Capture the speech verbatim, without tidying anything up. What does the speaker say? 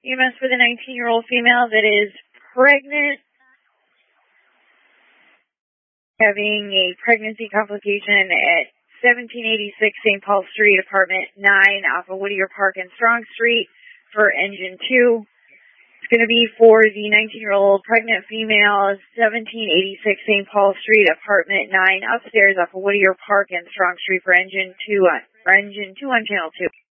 E M S for the nineteen-year-old female that is pregnant, having a pregnancy complication at seventeen eighty-six Saint Paul Street, apartment nine, off of Whittier Park and Strong Street for engine two. It's going to be for the nineteen-year-old pregnant female, seventeen eighty-six Saint Paul Street, apartment nine, upstairs off of Whittier Park and Strong Street for engine two on, for engine two on channel two.